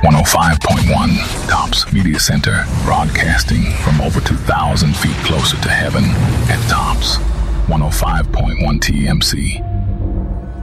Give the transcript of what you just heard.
105.1 Tops Media Center, broadcasting from over 2,000 feet closer to heaven at Tops 105.1 TMC.